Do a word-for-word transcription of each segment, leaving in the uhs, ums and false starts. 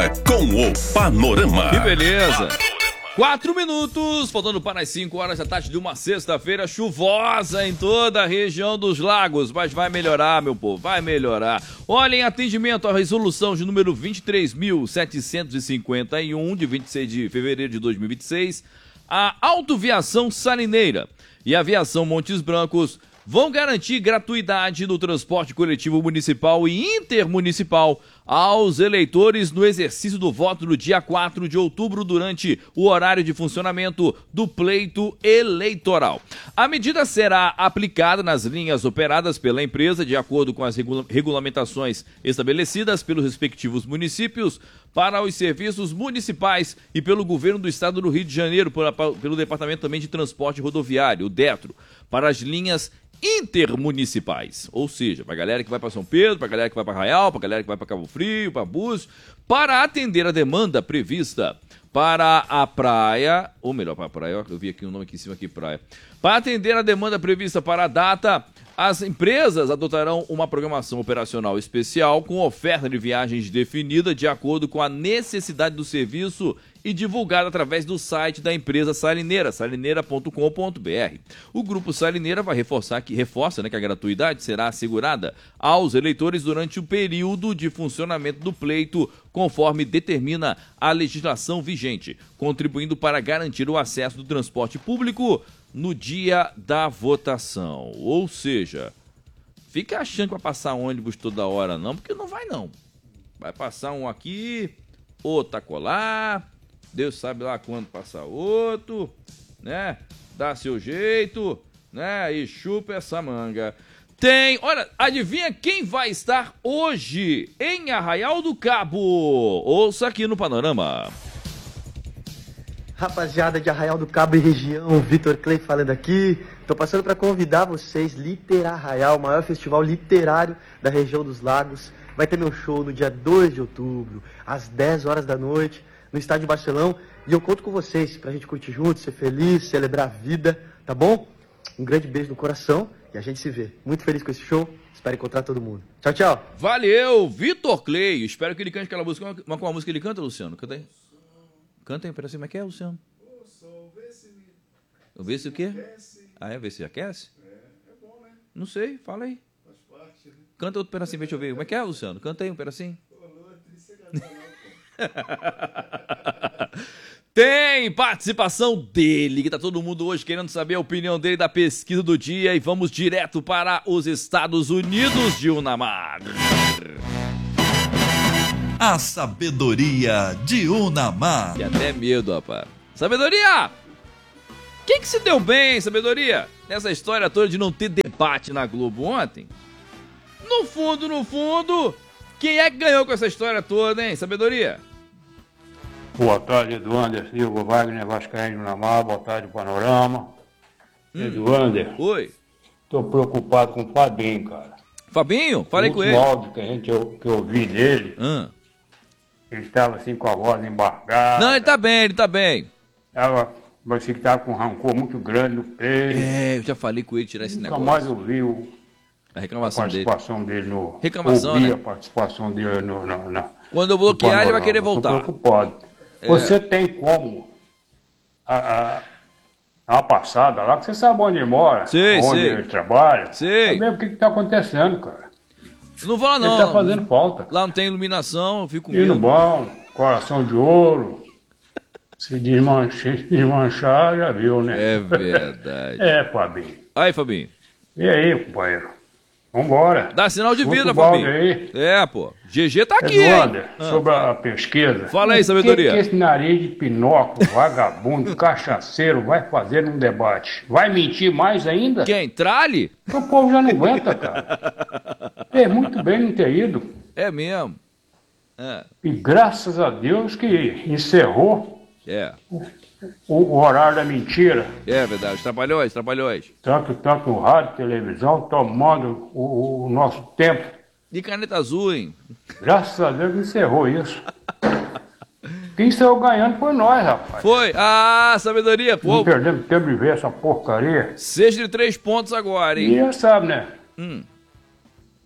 Com o Panorama. Que beleza. Quatro minutos, faltando para as cinco horas da tarde de uma sexta-feira chuvosa em toda a região dos lagos, mas vai melhorar, meu povo, vai melhorar. Olha, em atendimento à resolução de número vinte e três mil setecentos e cinquenta e um, de vinte e seis de fevereiro de dois mil e vinte e seis, a Autoviação Salineira e a Aviação Montes Brancos vão garantir gratuidade do transporte coletivo municipal e intermunicipal aos eleitores no exercício do voto no dia quatro de outubro durante o horário de funcionamento do pleito eleitoral. A medida será aplicada nas linhas operadas pela empresa de acordo com as regula- regulamentações estabelecidas pelos respectivos municípios para os serviços municipais e pelo governo do estado do Rio de Janeiro, por, pelo Departamento também de Transporte Rodoviário, o DETRO, para as linhas intermunicipais, ou seja, para a galera que vai para São Pedro, para a galera que vai para Arraial, para a galera que vai para Cabo Frio, para Búzios, para atender a demanda prevista para a praia, ou melhor, para a praia, eu vi aqui o um nome aqui em cima, aqui praia, para atender a demanda prevista para a data, as empresas adotarão uma programação operacional especial com oferta de viagens definida de acordo com a necessidade do serviço e divulgada através do site da empresa Salineira, salineira ponto com ponto b r. O Grupo Salineira vai reforçar que, reforça, né, que a gratuidade será assegurada aos eleitores durante o período de funcionamento do pleito, conforme determina a legislação vigente, contribuindo para garantir o acesso do transporte público no dia da votação. Ou seja, fica achando que vai passar ônibus toda hora não, porque não vai não. Vai passar um aqui, outro acolá, Deus sabe lá quando passar outro, né? Dá seu jeito, né? E chupa essa manga. Tem, olha, adivinha quem vai estar hoje em Arraial do Cabo? Ouça aqui no Panorama. Rapaziada de Arraial do Cabo e região, Vitor Clay falando aqui. Tô passando para convidar vocês, Literar Arraial, o maior festival literário da região dos lagos. Vai ter meu show no dia dois de outubro, às dez horas da noite, no Estádio Bastelão. E eu conto com vocês pra gente curtir junto, ser feliz, celebrar a vida, tá bom? Um grande beijo no coração e a gente se vê. Muito feliz com esse show, espero encontrar todo mundo. Tchau, tchau. Valeu, Vitor Clay. Espero que ele cante aquela música. Uma, uma música ele canta, Luciano? Canta aí. Canta aí, peraí, como é que é, Luciano? O vê se o quê? Ah, é? Vê se aquece? É, é bom, né? Não sei, fala aí. Faz parte, né? Canta outro pedacinho, deixa eu ver. Como é que é, Luciano? Canta aí um pedacinho. Tem participação dele, que tá todo mundo hoje querendo saber a opinião dele da pesquisa do dia, e vamos direto para os Estados Unidos de Unamar. A sabedoria de Unamar. Que até medo, rapaz. Sabedoria! Quem que se deu bem, Sabedoria, nessa história toda de não ter debate na Globo ontem? No fundo, no fundo, quem é que ganhou com essa história toda, hein, Sabedoria? Boa tarde, Eduander Silva, Wagner Vascaíno Unamar, boa tarde, Panorama. Hum. Eduander. Oi. Tô preocupado com o Fabinho, cara. Fabinho? Falei com ele. O áudio que a gente que eu ouvi dele, hum. ele estava assim com a voz embargada. Não, ele tá bem, ele tá bem. Tava, parecia que estava com um rancor muito grande no peito. É, eu já falei com ele tirar esse Nunca negócio. mais ouvi o, a reclamação a participação dele. dele no... Reclamação, ouvi né? a participação dele no... no, no Quando eu bloquear, ele vai querer voltar. Tô preocupado. É. Você tem como... A, a, a passada lá, que você sabe onde ele mora, sim, onde sim. ele trabalha. Sim. Sabe o que está acontecendo, cara. Não vou lá, não. Ele está fazendo falta. Lá não tem iluminação, eu fico com medo. Hino bom, coração de ouro. Se desmanchar, desmanchar, já viu, né? É verdade. É, Fabinho. Aí, Fabinho. E aí, companheiro? Vambora. Dá sinal de vida, Muito Fabinho. Aí. É, pô. G G tá aqui, Eduander, hein? sobre ah, a pesquisa. Fala aí, Sabedoria. O que, que esse nariz de pinóculo, vagabundo, cachaceiro vai fazer num debate? Vai mentir mais ainda? Quem? Tralhe? O povo já não aguenta, cara. É muito bem não ter ido. É mesmo. É. E graças a Deus que encerrou é. o, o horário da mentira. É verdade, trabalhões, trabalhões. Tanto, tanto no rádio, televisão, tomando o, o nosso tempo. De caneta azul, hein? Graças a Deus que encerrou isso. Quem saiu ganhando foi nós, rapaz. Foi. Ah, Sabedoria, pô. Não perdemos tempo de ver essa porcaria. Seja de três pontos agora, hein? E já sabe, né? Hum.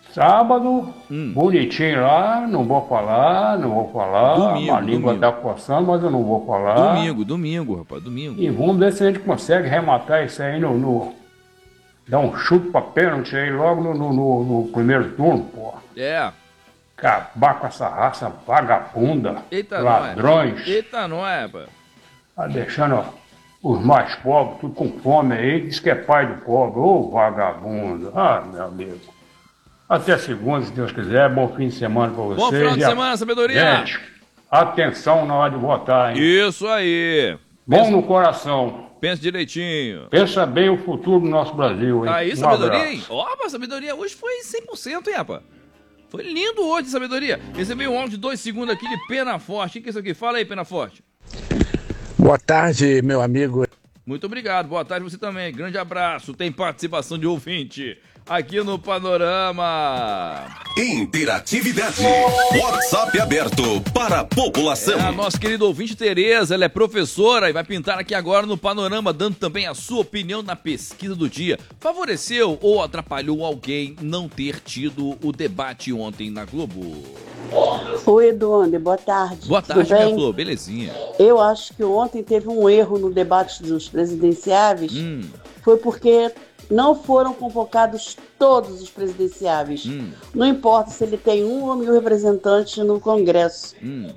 Sábado, Hum. bonitinho lá, não vou falar, não vou falar. Domingo, A língua domingo. tá coçando, mas eu não vou falar. Domingo, domingo, rapaz, domingo. E vamos ver se a gente consegue rematar isso aí no. no dar um chute pra pênalti aí logo no, no, no, no primeiro turno, pô. É. Acabar com essa raça vagabunda, Eita, ladrões, nós. Eita, nós, rapaz. tá deixando ó, os mais pobres tudo com fome aí, diz que é pai do pobre, ô vagabundo. Ah, meu amigo. Até segunda, se Deus quiser, bom fim de semana pra vocês. Bom final de E a- semana, sabedoria. Gente, atenção na hora de votar, hein? Isso aí. Bom no coração. Pensa direitinho. Pensa bem o futuro do nosso Brasil, hein? Aí, Um sabedoria, abraço. hein? Ó, rapaz, sabedoria hoje foi cem por cento, hein, rapaz? Foi lindo hoje, sabedoria. Recebi um áudio de dois segundos aqui de Pena Forte. O que é isso aqui? Fala aí, Pena Forte. Boa tarde, meu amigo. Muito obrigado. Boa tarde você também. Grande abraço. Tem participação de ouvinte aqui no Panorama. Interatividade. WhatsApp aberto para a população. É a nossa querida ouvinte Tereza, ela é professora e vai pintar aqui agora no Panorama, dando também a sua opinião na pesquisa do dia. Favoreceu ou atrapalhou alguém não ter tido o debate ontem na Globo? Oi, Eduardo, boa tarde. Boa Tudo tarde, minha bem? flor. Belezinha. Eu acho que ontem teve um erro no debate dos presidenciáveis. Hum, Foi porque não foram convocados todos os presidenciáveis. hum, Não importa se ele tem um ou mil representantes no Congresso. hum.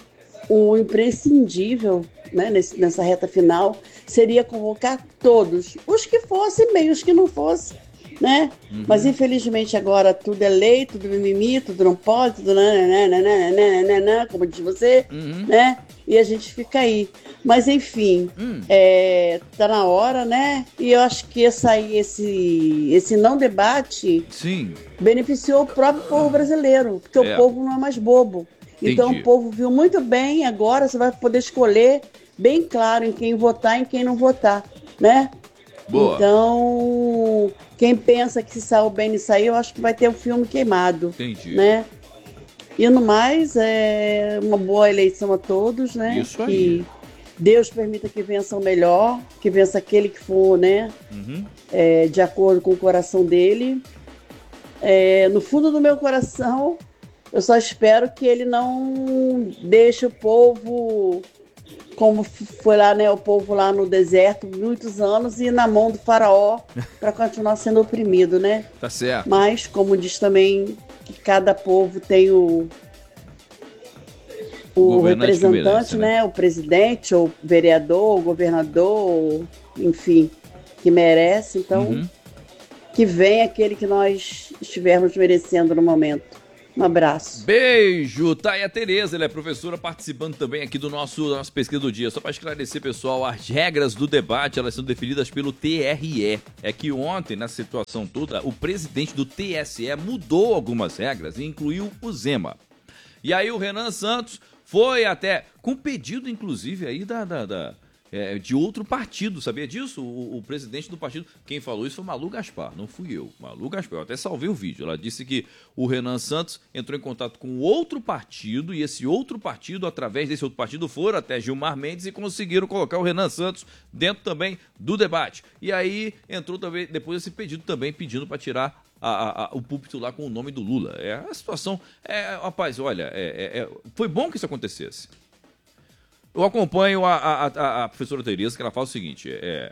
O imprescindível, né, nesse- nessa reta final seria convocar todos. Os que fossem, bem, os que não fossem. Né? Uhum. Mas infelizmente agora tudo é lei, tudo mimimi, tudo não pode, tudo nananana, como diz você, Uhum. né? E a gente fica aí. Mas enfim, Hum. é, tá na hora, né? E eu acho que essa, aí, esse, esse não debate Sim. beneficiou o próprio povo brasileiro, porque É. o povo não é mais bobo. Então Entendi. o povo viu muito bem, agora você vai poder escolher bem claro em quem votar e em quem não votar, né? Boa. Então, quem pensa que se saiu bem nisso aí, eu acho que vai ter um filme queimado, Entendi. né? E no mais, é uma boa eleição a todos, né? Isso aí. Que Deus permita que vença o melhor, que vença aquele que for, né? Uhum. É, de acordo com o coração dele. É, no fundo do meu coração, eu só espero que ele não deixe o povo, como f- foi lá, né, o povo lá no deserto, muitos anos, e na mão do faraó para continuar sendo oprimido, né? Tá certo. Mas, como diz também, que cada povo tem o, o Governante que representante, merece, né? né? O presidente, ou vereador, o governador, ou, enfim, que merece. Então, Uhum. que venha aquele que nós estivermos merecendo no momento. Um abraço. Beijo, tá aí a Tereza, ela é professora participando também aqui do nosso da nossa pesquisa do dia. Só para esclarecer, pessoal, as regras do debate, elas são definidas pelo T R E. É que ontem, na situação toda, o presidente do T S E mudou algumas regras e incluiu o Zema. E aí o Renan Santos foi até, com pedido inclusive aí da, da, da, é, de outro partido, sabia disso? O, o presidente do partido, quem falou isso foi Malu Gaspar, não fui eu. Malu Gaspar, eu até salvei o vídeo. Ela disse que o Renan Santos entrou em contato com outro partido e esse outro partido, através desse outro partido, foram até Gilmar Mendes e conseguiram colocar o Renan Santos dentro também do debate. E aí entrou também depois esse pedido também pedindo para tirar A, a, a, o púlpito lá com o nome do Lula. É a situação. É, rapaz, olha, é, é, é, foi bom que isso acontecesse. Eu acompanho a, a, a, a professora Tereza, que ela fala o seguinte: é,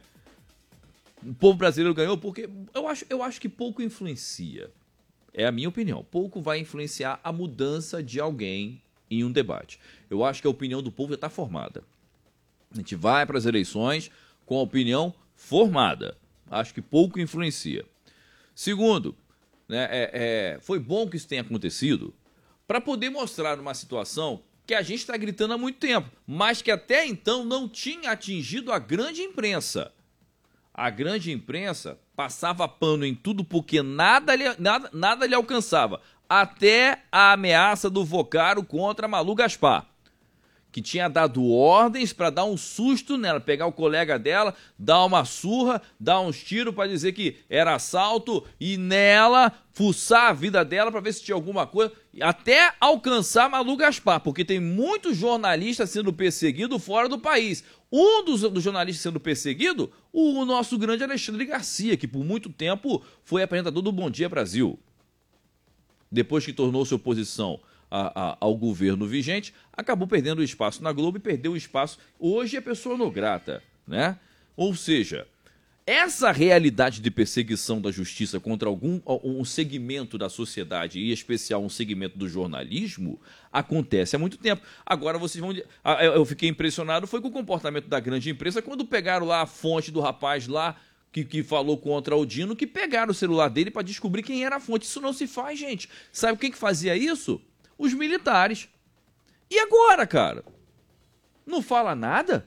o povo brasileiro ganhou porque eu acho, eu acho que pouco influencia. É a minha opinião. Pouco vai influenciar a mudança de alguém em um debate. Eu acho que a opinião do povo já está formada. A gente vai para as eleições com a opinião formada. Acho que pouco influencia. Segundo, né, é, é, foi bom que isso tenha acontecido para poder mostrar uma situação que a gente está gritando há muito tempo, mas que até então não tinha atingido a grande imprensa. A grande imprensa passava pano em tudo porque nada lhe, nada, nada lhe alcançava, até a ameaça do Vocaro contra Malu Gaspar, que tinha dado ordens para dar um susto nela, pegar o colega dela, dar uma surra, dar uns tiros para dizer que era assalto e nela fuçar a vida dela para ver se tinha alguma coisa, até alcançar Malu Gaspar, porque tem muitos jornalistas sendo perseguidos fora do país. Um dos, dos jornalistas sendo perseguido, o nosso grande Alexandre Garcia, que por muito tempo foi apresentador do Bom Dia Brasil. depois que tornou-se oposição a, a, ao governo vigente, acabou perdendo o espaço na Globo e perdeu o espaço. Hoje é pessoa não grata, né? Ou seja, essa realidade de perseguição da justiça contra algum um segmento da sociedade, e em especial um segmento do jornalismo, acontece há muito tempo. Agora vocês vão... Eu fiquei impressionado foi com o comportamento da grande imprensa quando pegaram lá a fonte do rapaz lá que, que falou contra o Dino, que pegaram o celular dele para descobrir quem era a fonte. Isso não se faz, gente. Sabe quem que fazia isso? Os militares. E agora, cara? Não fala nada?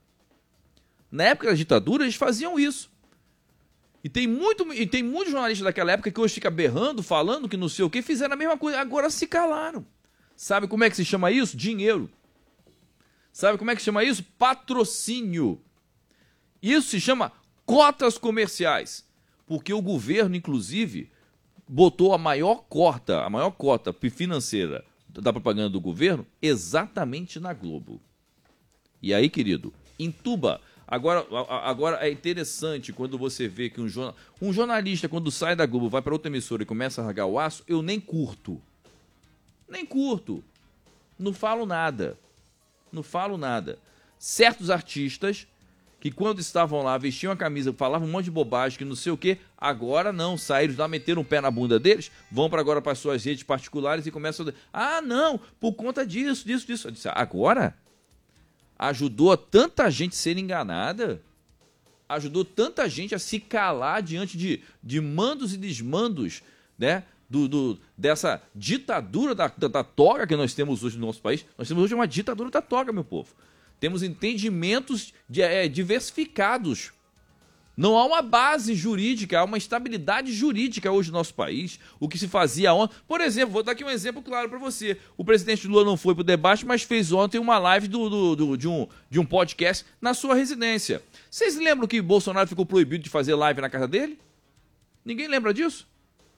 Na época da ditadura, eles faziam isso. E tem, muito, e tem muitos jornalistas daquela época que hoje ficam berrando, falando que não sei o que, fizeram a mesma coisa. Agora se calaram. Sabe como é que se chama isso? Dinheiro. Sabe como é que se chama isso? Patrocínio. Isso se chama cotas comerciais. Porque o governo, inclusive, botou a maior cota, a maior cota financeira da propaganda do governo exatamente na Globo. E aí, querido, entuba. Agora, agora é interessante quando você vê que um, jornal, um jornalista, quando sai da Globo, vai para outra emissora e começa a largar o aço, eu nem curto. Nem curto. Não falo nada. Não falo nada. Certos artistas que quando estavam lá, vestiam a camisa, falavam um monte de bobagem, que não sei o quê, agora não, saíram lá, meteram um pé na bunda deles, vão para agora para suas redes particulares e começam a... Ah, não, por conta disso, disso, disso. Eu disse, agora... Ajudou a tanta gente a ser enganada, ajudou tanta gente a se calar diante de, de mandos e desmandos, né, do, do, dessa ditadura da, da, da toga que nós temos hoje no nosso país. Nós temos hoje uma ditadura da toga, meu povo. Temos entendimentos de, é, diversificados. Não há uma base jurídica, há uma estabilidade jurídica hoje no nosso país. O que se fazia ontem... Por exemplo, vou dar aqui um exemplo claro para você. O presidente Lula não foi para o debate, mas fez ontem uma live do, do, do, de, um, de um podcast na sua residência. Vocês lembram que Bolsonaro ficou proibido de fazer live na casa dele? Ninguém lembra disso?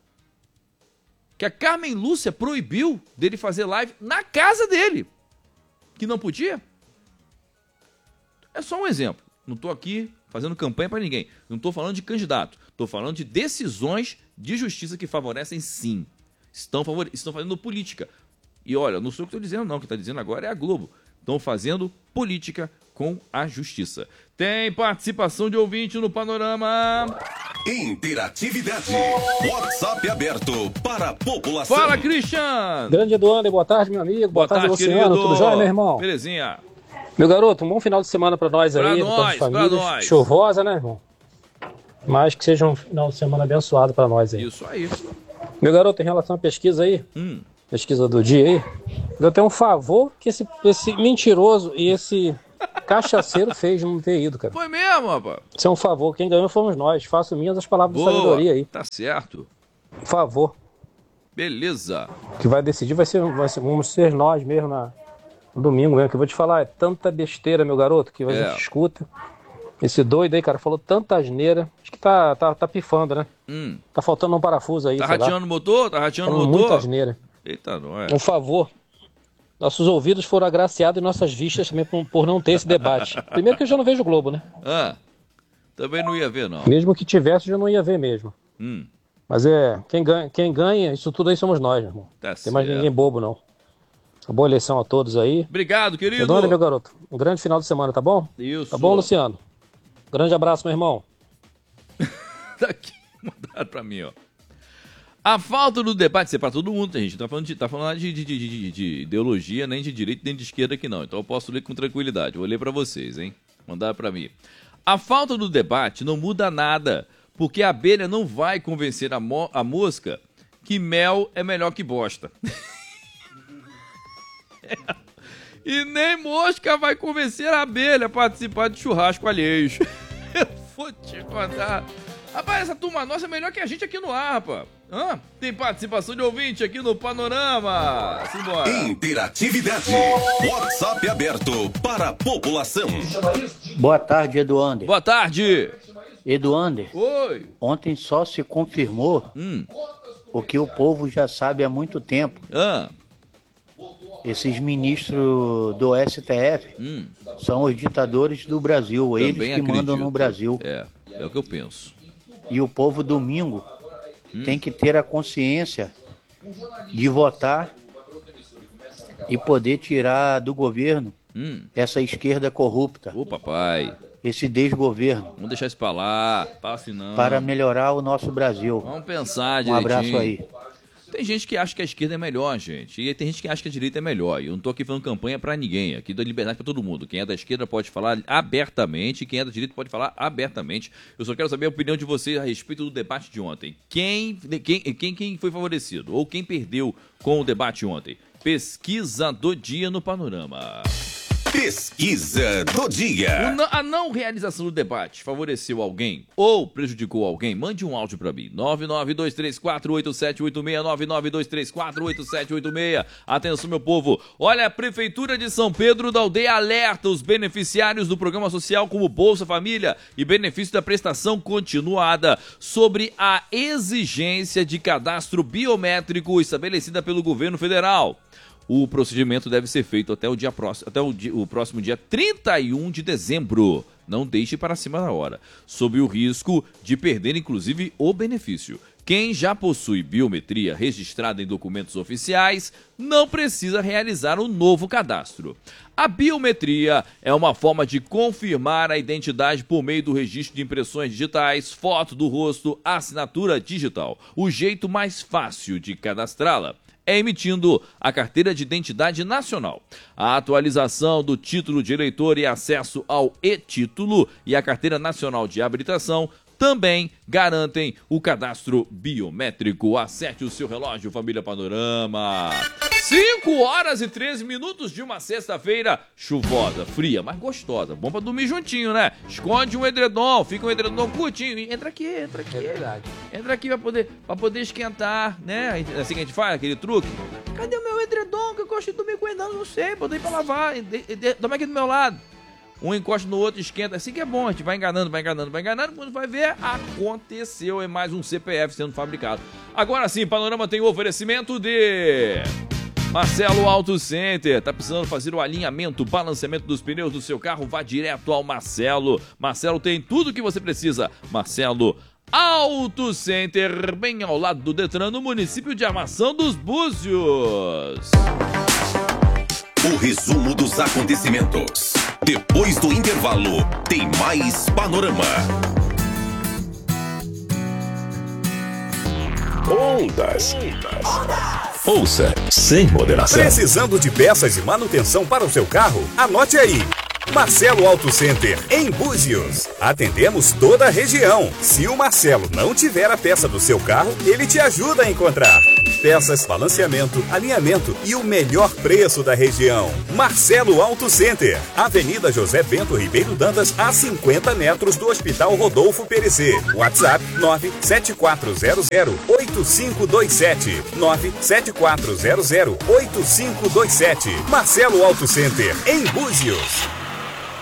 Que a Carmen Lúcia proibiu dele fazer live na casa dele. Que não podia? É só um exemplo. Não estou aqui fazendo campanha para ninguém. Não estou falando de candidato. Estou falando de decisões de justiça que favorecem, sim. Estão, favore... Estão fazendo política. E olha, não sou eu que estou dizendo, não. O que está dizendo agora é a Globo. Estão fazendo política com a justiça. Tem participação de ouvinte no Panorama. Interatividade. WhatsApp aberto para a população. Fala, Christian! Grande Eduardo, boa tarde, meu amigo. Boa Boa, tarde, tarde, Luciano. querido. Tudo jóia, meu irmão? Belezinha. Meu garoto, um bom final de semana pra nós Pra aí, nós, todas as famílias. pra nós. Chuvosa, né, irmão? Mas que seja um final de semana abençoado pra nós aí. Isso aí. Meu garoto, em relação à pesquisa aí, Hum. pesquisa do dia aí, eu tenho um favor que esse, esse mentiroso e esse cachaceiro fez de não ter ido, cara. Foi mesmo, rapaz. Isso é um favor, quem ganhou fomos nós. Faço minhas as palavras Boa. de sabedoria aí. Tá certo. Por favor. Beleza. O que vai decidir vai ser, vai ser, vamos ser nós mesmo na... No domingo mesmo, que eu vou te falar, é tanta besteira, meu garoto, que a É. gente escuta. Esse doido aí, cara, falou tanta asneira. Acho que tá, tá, tá pifando, né? Hum. Tá faltando um parafuso aí, Tá sei lá. rateando o motor? Tá rateando o Falando motor? muita asneira. Eita, não é. Um favor. Nossos ouvidos foram agraciados e nossas vistas também por, por não ter esse debate. Primeiro que eu já não vejo o Globo, né? Ah, também não ia ver, não. Mesmo que tivesse, eu já não ia ver mesmo. Hum, Mas é, quem ganha, quem ganha isso tudo aí somos nós, meu irmão. tá Não tem mais certo. ninguém bobo, não. Boa eleição a todos aí. Obrigado, querido. Eduardo, meu garoto, um grande final de semana, tá bom? Isso. Tá bom, Luciano? Grande abraço, meu irmão. Tá aqui, mandaram pra mim, ó. A falta do debate, isso é pra todo mundo, gente. Não tá falando, de, tá falando de, de, de, de, de ideologia, nem de direita, nem de esquerda aqui, não. Então eu posso ler com tranquilidade. Vou ler pra vocês, hein? Mandaram pra mim. A falta do debate não muda nada, porque a abelha não vai convencer a, mo a mosca que mel é melhor que bosta. E nem mosca vai convencer a abelha a participar de churrasco alheios. Eu vou te contar. Rapaz, essa turma nossa é melhor que a gente aqui no ar, rapaz. Hã? Tem participação de ouvinte aqui no Panorama. Simbora. Interatividade. WhatsApp aberto para a população. Boa tarde, Eduander. Boa tarde. Eduander, Oi. ontem só se confirmou Hum. o que o povo já sabe há muito tempo. Ah. Esses ministros do S T F Hum. são os ditadores do Brasil, eles Também que mandam acredito. no Brasil. É, é o que eu penso. E o povo domingo Hum. tem que ter a consciência de votar e poder tirar do governo Hum. essa esquerda corrupta. Ô, papai. Esse desgoverno. Vamos deixar isso pra lá. Passe não. Para melhorar o nosso Brasil. Vamos pensar direitinho. Um abraço aí. Tem gente que acha que a esquerda é melhor, gente. E tem gente que acha que a direita é melhor. E eu não tô aqui fazendo campanha pra ninguém. Aqui dou liberdade pra todo mundo. Quem é da esquerda pode falar abertamente. Quem é da direita pode falar abertamente. Eu só quero saber a opinião de vocês a respeito do debate de ontem. Quem, quem, quem, quem foi favorecido? Ou quem perdeu com o debate ontem? Pesquisa do dia no Panorama. Pesquisa do dia. A não realização do debate favoreceu alguém ou prejudicou alguém? Mande um áudio para mim. nove nove dois três quatro oito sete oito seis, nove nove dois três quatro oito sete oito seis. Atenção, meu povo. Olha, a Prefeitura de São Pedro da Aldeia alerta os beneficiários do programa social como Bolsa Família e benefício da prestação continuada sobre a exigência de cadastro biométrico estabelecida pelo governo federal. O procedimento deve ser feito até o dia próximo, até o, dia, o próximo dia trinta e um de dezembro. Não deixe para cima da hora, sob o risco de perder inclusive o benefício. Quem já possui biometria registrada em documentos oficiais não precisa realizar um novo cadastro. A biometria é uma forma de confirmar a identidade por meio do registro de impressões digitais, foto do rosto, assinatura digital. O jeito mais fácil de cadastrá-la é emitindo a Carteira de Identidade Nacional. A atualização do título de eleitor e acesso ao e-título e a Carteira Nacional de Habilitação também garantem o cadastro biométrico. Acerte o seu relógio, família Panorama. cinco horas e treze minutos de uma sexta-feira chuvosa, fria, mas gostosa. Bom pra dormir juntinho, né? Esconde um edredom, fica um edredom curtinho. Entra aqui, entra aqui. É verdade. Entra aqui pra poder, pra poder esquentar, né? Assim que a gente faz, aquele truque. Cadê o meu edredom que eu gosto de dormir com ele? Não sei, botei ir pra lavar. Toma aqui do meu lado. Um encosta no outro, esquenta. Assim que é bom, a gente vai enganando, vai enganando, vai enganando. Quando vai ver, aconteceu. É mais um C P F sendo fabricado. Agora sim, Panorama tem o oferecimento de Marcelo Auto Center. Tá precisando fazer o alinhamento, balanceamento dos pneus do seu carro? Vá direto ao Marcelo. Marcelo tem tudo o que você precisa. Marcelo Auto Center, bem ao lado do Detran, no município de Armação dos Búzios. O resumo dos acontecimentos. Depois do intervalo, tem mais Panorama. Ondas. Ouça sem moderação. Precisando de peças de manutenção para o seu carro? Anote aí. Marcelo Auto Center, em Búzios. Atendemos toda a região. Se o Marcelo não tiver a peça do seu carro, ele te ajuda a encontrar. Peças, balanceamento, alinhamento e o melhor preço da região. Marcelo Auto Center, Avenida José Bento Ribeiro Dantas, a cinquenta metros do Hospital Rodolfo Perecê. WhatsApp nove sete quatro zero zero oito cinco dois sete. nove sete quatro zero zero oito cinco dois sete. Marcelo Auto Center, em Búzios.